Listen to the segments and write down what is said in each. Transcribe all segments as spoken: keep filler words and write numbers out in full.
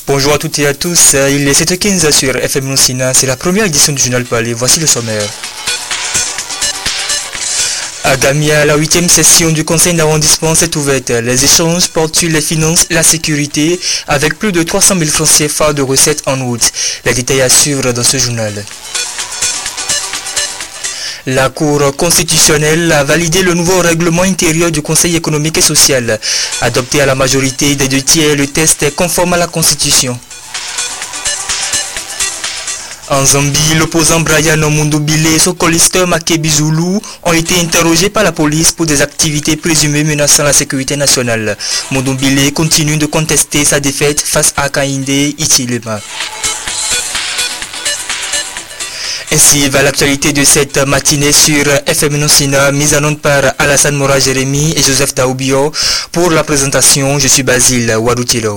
Bonjour à toutes et à tous, il est sept heures quinze sur F M Nonsina, c'est la première édition du journal Palais, voici le sommaire. À Gamia, la huitième session du conseil d'arrondissement s'est ouverte. Les échanges portent sur les finances et la sécurité avec plus de trois cent mille francs C F A de recettes en août. Les détails à suivre dans ce journal. La Cour constitutionnelle a validé le nouveau règlement intérieur du Conseil économique et social. Adopté à la majorité des deux tiers, le test est conforme à la Constitution. En Zambie, l'opposant Brian Mundubile et son colister Makebi Zulu ont été interrogés par la police pour des activités présumées menaçant la sécurité nationale. Mundubile continue de contester sa défaite face à Kainde Ichilema. Ainsi va l'actualité de cette matinée sur F M Nonsina, mise en onde par Alassane Mora Jérémy et Joseph Taoubio. Pour la présentation, je suis Basile Wadoutilo.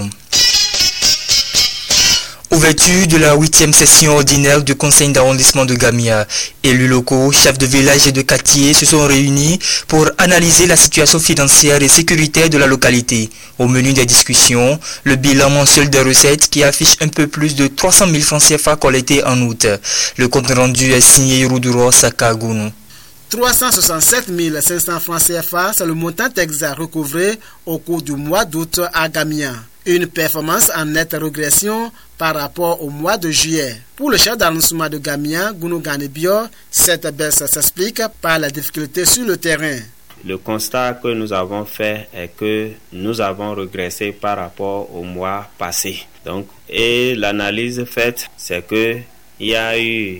Ouverture de la huitième session ordinaire du conseil d'arrondissement de Gamia. Élus locaux, chefs de village et de quartier se sont réunis pour analyser la situation financière et sécuritaire de la localité. Au menu des discussions, le bilan mensuel des recettes qui affiche un peu plus de trois cent mille francs C F A collectés en août. Le compte rendu est signé Ruduro Sakagunu. trois cent soixante-sept mille cinq cents francs C F A, c'est le montant exact recouvré au cours du mois d'août à Gamia. Une performance en nette régression par rapport au mois de juillet. Pour le chef d'arrondissement de Gamia, Gounou Ganebio, cette baisse s'explique par la difficulté sur le terrain. Le constat que nous avons fait est que nous avons régressé par rapport au mois passé. Donc, et l'analyse faite, c'est que il y a eu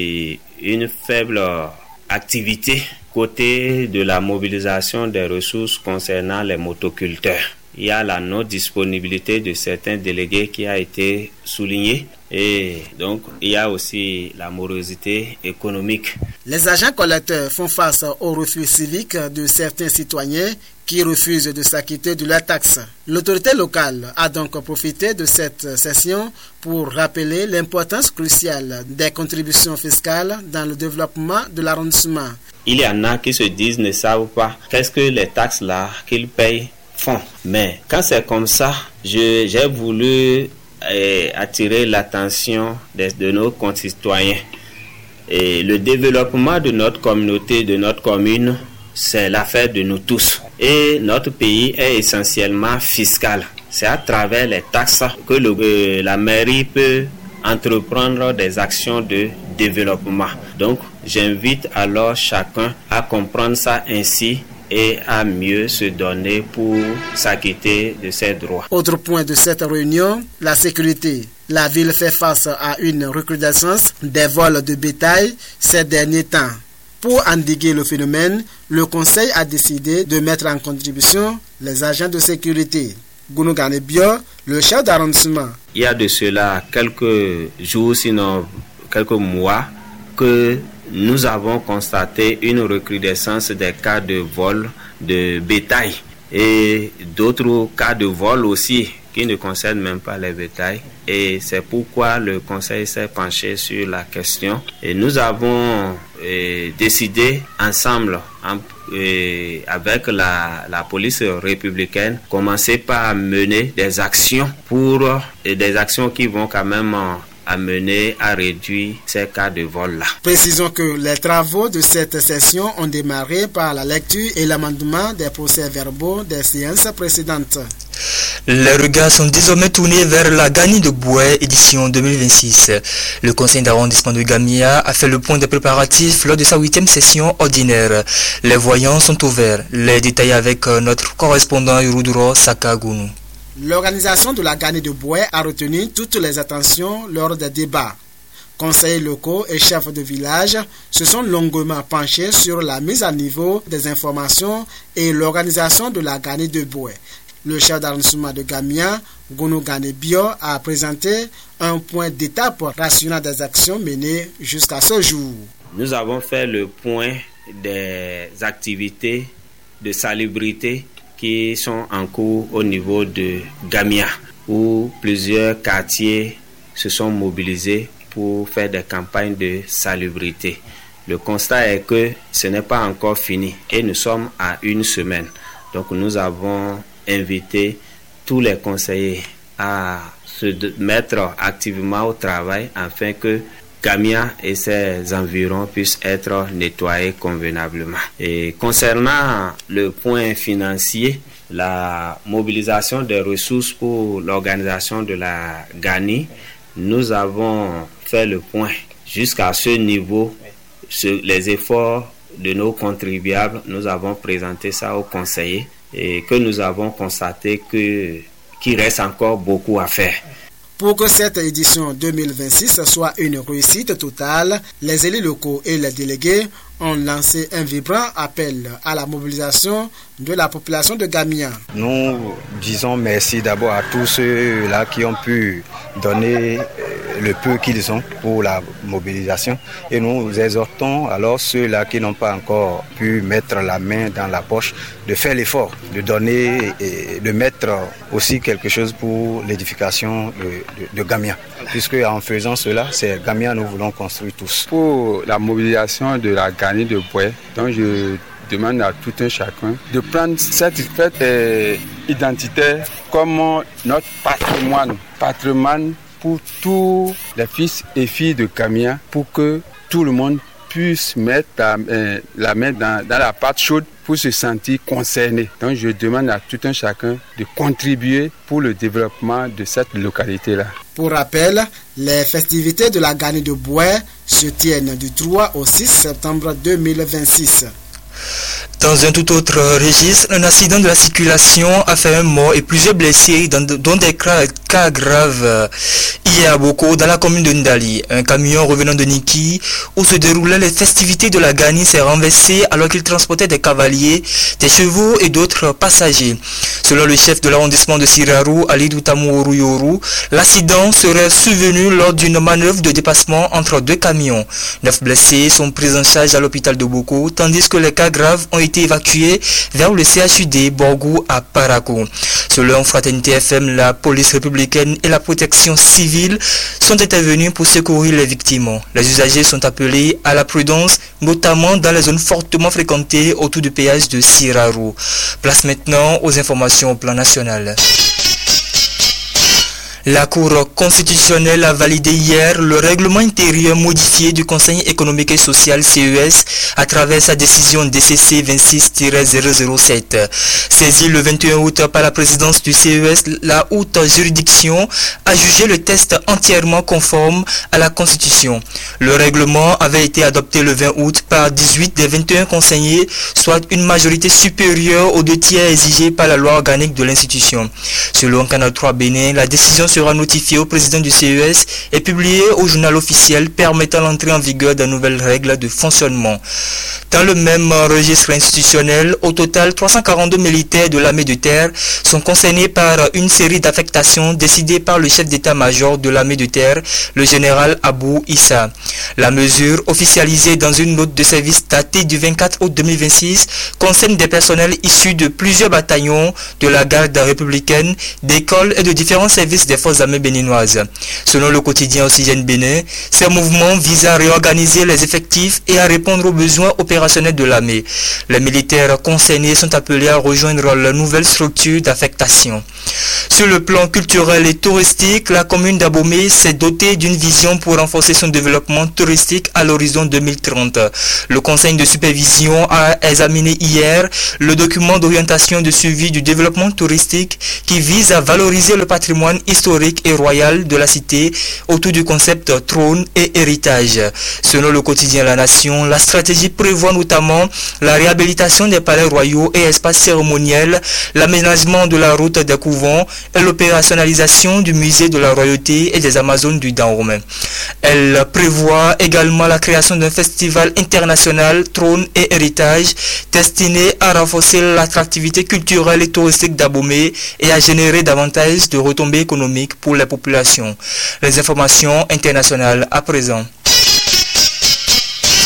une faible activité côté de la mobilisation des ressources concernant les motoculteurs. Il y a la non-disponibilité de certains délégués qui a été soulignée et donc il y a aussi la morosité économique. Les agents collecteurs font face au refus civique de certains citoyens qui refusent de s'acquitter de leurs taxes. L'autorité locale a donc profité de cette session pour rappeler l'importance cruciale des contributions fiscales dans le développement de l'arrondissement. Il y en a qui se disent ne savent pas qu'est-ce que les taxes là qu'ils payent font. Mais quand c'est comme ça, je, j'ai voulu eh, attirer l'attention de, de nos concitoyens. Et le développement de notre communauté, de notre commune, c'est l'affaire de nous tous. Et notre pays est essentiellement fiscal. C'est à travers les taxes que le, euh, la mairie peut entreprendre des actions de développement. Donc, j'invite alors chacun à comprendre ça ainsi et à mieux se donner pour s'acquitter de ses droits. Autre point de cette réunion, la sécurité. La ville fait face à une recrudescence des vols de bétail ces derniers temps. Pour endiguer le phénomène, le conseil a décidé de mettre en contribution les agents de sécurité. Gounou Ganebio, le chef d'arrondissement. Il y a de cela quelques jours, sinon quelques mois, que nous avons constaté une recrudescence des cas de vol de bétail et d'autres cas de vol aussi qui ne concernent même pas les bétails. Et c'est pourquoi le conseil s'est penché sur la question. Et nous avons euh, décidé ensemble, en, euh, avec la, la police républicaine, commencer par mener des actions pour et des actions qui vont quand même amener à réduire ces cas de vol-là. Précisons que les travaux de cette session ont démarré par la lecture et l'amendement des procès-verbaux des séances précédentes. Les regards sont désormais tournés vers la Gani de Boué, édition deux mille vingt-six. Le conseil d'arrondissement de Gamia a fait le point des préparatifs lors de sa huitième session ordinaire. Les voyants sont ouverts. Les détails avec notre correspondant Ruduro Sakagunu. L'organisation de la Gani de Boué a retenu toutes les attentions lors des débats. Conseillers locaux et chefs de village se sont longuement penchés sur la mise à niveau des informations et l'organisation de la Gani de Boué. Le chef d'arrondissement de Gamia, Gounou Ganebio, a présenté un point d'étape rationnel des actions menées jusqu'à ce jour. Nous avons fait le point des activités de salubrité qui sont en cours au niveau de Gamia, où plusieurs quartiers se sont mobilisés pour faire des campagnes de salubrité. Le constat est que ce n'est pas encore fini et nous sommes à une semaine. Donc nous avons invité tous les conseillers à se mettre activement au travail afin que Gamia et ses environs puissent être nettoyés convenablement. Et concernant le point financier, la mobilisation des ressources pour l'organisation de la Gani, nous avons fait le point. Jusqu'à ce niveau, ce, les efforts de nos contribuables, nous avons présenté ça aux conseillers et que nous avons constaté que, qu'il reste encore beaucoup à faire. Pour que cette édition deux mille vingt-six soit une réussite totale, les élus locaux et les délégués ont lancé un vibrant appel à la mobilisation de la population de Gamia. Nous disons merci d'abord à tous ceux-là qui ont pu donner le peu qu'ils ont pour la mobilisation et nous exhortons alors ceux-là qui n'ont pas encore pu mettre la main dans la poche de faire l'effort, de donner et de mettre aussi quelque chose pour l'édification de, de, de Gamia. Puisque en faisant cela, c'est Gamia nous voulons construire tous. Pour la mobilisation de la Gani de Boué, donc je demande à tout un chacun de prendre cette fête euh, identitaire comme notre patrimoine, patrimoine pour tous les fils et filles de Gamia, pour que tout le monde puisse mettre la, euh, la main dans, dans la pâte chaude pour se sentir concerné. Donc je demande à tout un chacun de contribuer pour le développement de cette localité-là. Pour rappel, les festivités de la Gani de Boué se tiennent du trois au six septembre deux mille vingt-six. Dans un tout autre registre, un accident de la circulation a fait un mort et plusieurs blessés, dont des cas graves hier à Boko, dans la commune de Ndali. Un camion revenant de Niki, où se déroulaient les festivités de la Gani, s'est renversé alors qu'il transportait des cavaliers, des chevaux et d'autres passagers. Selon le chef de l'arrondissement de Siraru, Ali Doutamourou Yoru, l'accident serait survenu lors d'une manœuvre de dépassement entre deux camions. Neuf blessés sont pris en charge à l'hôpital de Boko, tandis que les cas graves ont été évacués vers le C H U D Borgou à Parakou. Selon Fraternité F M, la police républicaine et la protection civile sont intervenus pour secourir les victimes. Les usagers sont appelés à la prudence, notamment dans les zones fortement fréquentées autour du péage de Siraru. Place maintenant aux informations au plan national. La Cour constitutionnelle a validé hier le règlement intérieur modifié du Conseil économique et social C E S à travers sa décision D C C vingt-six tiret zéro zéro sept. Saisie le vingt et un août par la présidence du C E S, la haute juridiction a jugé le texte entièrement conforme à la Constitution. Le règlement avait été adopté le vingt août par dix-huit des vingt et un conseillers, soit une majorité supérieure aux deux tiers exigés par la loi organique de l'institution. Selon Canal trois Bénin, la décision sera notifié au président du C E S et publié au journal officiel permettant l'entrée en vigueur de nouvelles règles de fonctionnement. Dans le même registre institutionnel, au total, trois cent quarante-deux militaires de l'armée de terre sont concernés par une série d'affectations décidées par le chef d'état-major de l'armée de terre, le général Abou Issa. La mesure, officialisée dans une note de service datée du vingt-quatre août deux mille vingt-six, concerne des personnels issus de plusieurs bataillons de la garde républicaine, d'écoles et de différents services des forces armées béninoises. Selon le quotidien Oxygène Bénin, ces mouvements visent à réorganiser les effectifs et à répondre aux besoins opérationnels de l'armée. Les militaires concernés sont appelés à rejoindre la nouvelle structure d'affectation. Sur le plan culturel et touristique, la commune d'Abomey s'est dotée d'une vision pour renforcer son développement touristique à l'horizon deux mille trente. Le conseil de supervision a examiné hier le document d'orientation de suivi du développement touristique qui vise à valoriser le patrimoine historique et royal de la cité autour du concept trône et héritage. Selon le quotidien La Nation, la stratégie prévoit notamment la réhabilitation des palais royaux et espaces cérémoniels, l'aménagement de la route des couvents et l'opérationnalisation du musée de la royauté et des Amazones du Dahomey. Elle prévoit également la création d'un festival international trône et héritage destiné à renforcer l'attractivité culturelle et touristique d'Abomey et à générer davantage de retombées économiques pour les populations. Les informations internationales à présent.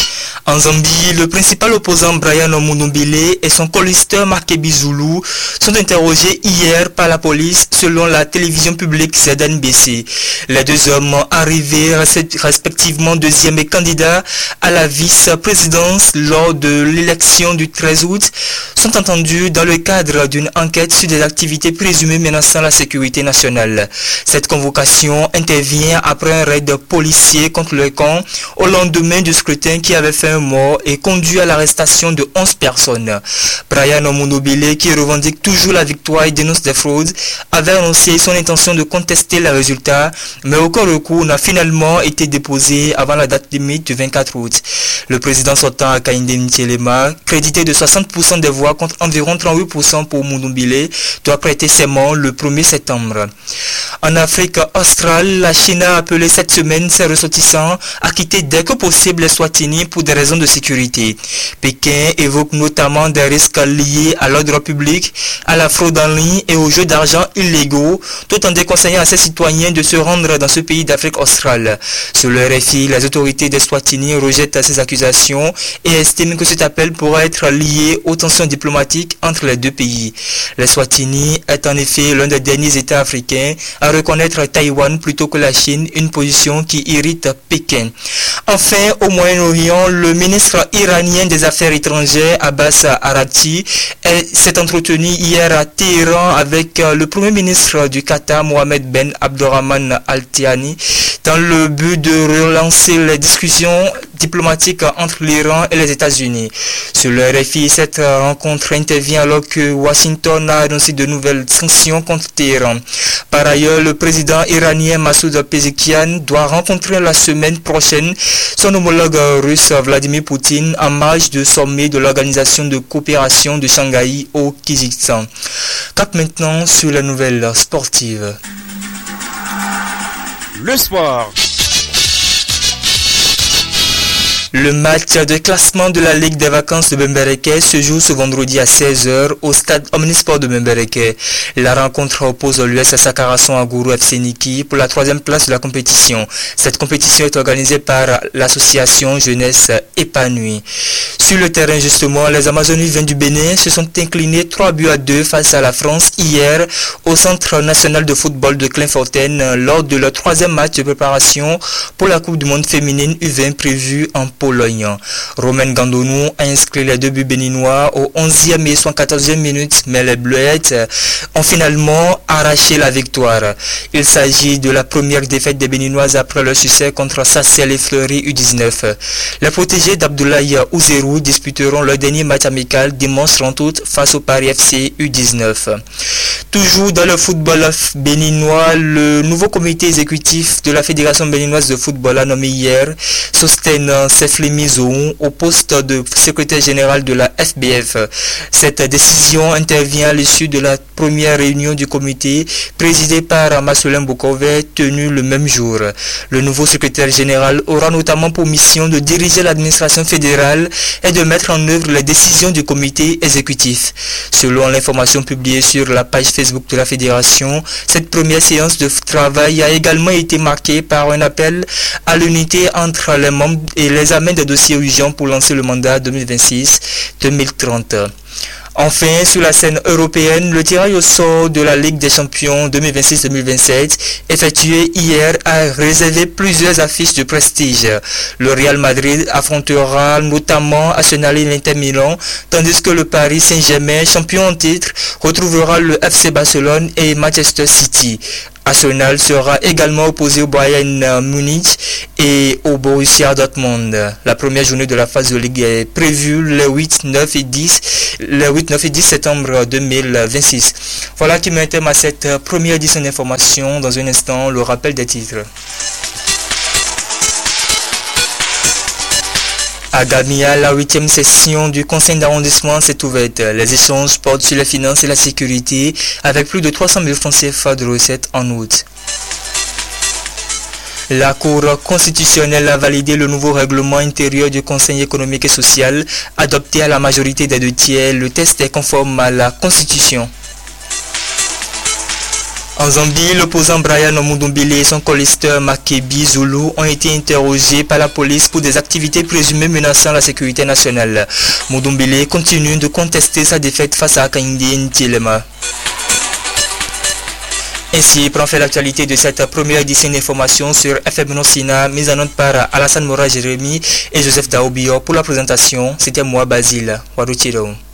En Zambie, le principal opposant Brian Mundumbile et son colisteur Makebi Zulu sont interrogés hier par la police selon la télévision publique Z N B C. Les deux hommes arrivés respectivement deuxième et candidat à la vice-présidence lors de l'élection du treize août sont entendus dans le cadre d'une enquête sur des activités présumées menaçant la sécurité nationale. Cette convocation intervient après un raid policier contre le camp au lendemain du scrutin qui avait fait un mort et conduit à l'arrestation de onze personnes. Brian Mundumbile, qui revendique toujours la victoire et dénonce des fraudes, avait annoncé son intention de contester les résultats, mais aucun recours n'a finalement été déposé avant la date limite du vingt-quatre août. Le président sortant Hakainde Hichilema, crédité de soixante pour cent des voix contre environ trente-huit pour cent pour Mundumbile, doit prêter serment le premier septembre. En Afrique australe, la Chine a appelé cette semaine ses ressortissants à quitter dès que possible les Swatini pour des raisons de sécurité. Pékin évoque notamment des risques liés à l'ordre public, à la fraude en ligne et aux jeux d'argent illégaux, tout en déconseillant à ses citoyens de se rendre dans ce pays d'Afrique australe. Sur le R F I, les autorités des Swatini rejettent ces accusations et estiment que cet appel pourrait être lié aux tensions diplomatiques entre les deux pays. Les Swatini est en effet l'un des derniers États africains à reconnaître Taïwan plutôt que la Chine, une position qui irrite Pékin. Enfin, au Moyen-Orient, le ministre iranien des Affaires étrangères, Abbas Araghchi, s'est entretenu hier à Téhéran avec le premier ministre du Qatar, Mohamed Ben Abdurrahman Al Thani, dans le but de relancer les discussions diplomatiques entre l'Iran et les États-Unis. Sur le R F I, cette rencontre intervient alors que Washington a annoncé de nouvelles sanctions contre Téhéran. Par ailleurs, le président iranien Massoud Pezeshkian doit rencontrer la semaine prochaine son homologue russe Vladimir Poutine en marge du sommet de l'Organisation de coopération de Shanghai au Kyrgyzstan. Cap maintenant sur la nouvelle sportive. Le sport. Le match de classement de la Ligue des vacances de Bembereke se joue ce vendredi à seize heures au stade Omnisport de Bembereke. La rencontre oppose l'U S Sakarason Aguru F C Niki pour la troisième place de la compétition. Cette compétition est organisée par l'association Jeunesse Épanouie. Sur le terrain justement, les Amazoniens du Bénin se sont inclinés trois buts à deux face à la France hier au Centre national de football de Clairefontaine lors de leur troisième match de préparation pour la Coupe du monde féminine U vingt prévue en Pologne. Romain Gandonou a inscrit les deux buts béninois au onzième et soixante-quatorzième minute, mais les Bleuettes ont finalement arraché la victoire. Il s'agit de la première défaite des Béninoises après leur succès contre Sassel et Fleury U dix-neuf. Les protégés d'Abdoulaye Ouzerou disputeront leur dernier match amical dimanche trente août face au Paris F C U dix-neuf. Toujours dans le football béninois, le nouveau comité exécutif de la Fédération béninoise de football a nommé hier Sosten Seflemi Zoum au poste de secrétaire général de la F B F. Cette décision intervient à l'issue de la première réunion du comité présidée par Marcelin Bokové tenue le même jour. Le nouveau secrétaire général aura notamment pour mission de diriger l'administration fédérale et de mettre en œuvre les décisions du comité exécutif. Selon l'information publiée sur la page Facebook de la fédération, cette première séance de travail a également été marquée par un appel à l'unité entre les membres et l'examen des dossiers urgents pour lancer le mandat deux mille vingt-six deux mille trente. Enfin, sur la scène européenne, le tirage au sort de la Ligue des champions deux mille vingt-six deux mille vingt-sept, effectué hier, a réservé plusieurs affiches de prestige. Le Real Madrid affrontera notamment Arsenal et l'Inter Milan, tandis que le Paris Saint-Germain, champion en titre, retrouvera le F C Barcelone et Manchester City. Arsenal sera également opposé au Bayern Munich et au Borussia Dortmund. La première journée de la phase de Ligue est prévue le huit, neuf et dix, le huit, neuf et dix septembre deux mille vingt-six. Voilà qui met un terme à cette première édition d'information. Dans un instant, le rappel des titres. À Gamia, la huitième session du conseil d'arrondissement s'est ouverte. Les échanges portent sur les finances et la sécurité avec plus de trois cent mille francs C F A de recettes en août. La Cour constitutionnelle a validé le nouveau règlement intérieur du Conseil économique et social, adopté à la majorité des deux tiers. Le texte est conforme à la Constitution. En Zambie, l'opposant Brian Mudombele et son colisteur Makebi Zulu ont été interrogés par la police pour des activités présumées menaçant la sécurité nationale. Mudombele continue de contester sa défaite face à Kehinde Ntielema. Ainsi prend fait l'actualité de cette première édition d'information sur F M Nosina, mise en note par Alassane Mora Jérémy et Joseph Daobio. Pour la présentation, c'était moi Basile Waruchiro.